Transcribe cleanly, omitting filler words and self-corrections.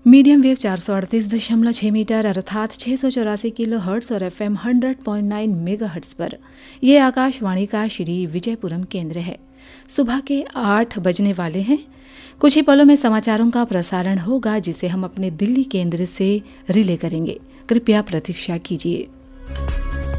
Medium wave 438.6 metre अर्थात 684 kilo hertz और FM 100.9 mega hertz पर ये आकाशवाणी का श्री विजयपुरम केंद्र है। सुबह के 8 बजने वाले हैं। कुछ ही पलों में समाचारों का प्रसारण होगा, जिसे हम अपने दिल्ली केंद्र से रिले करेंगे। कृपया प्रतीक्षा कीजिए।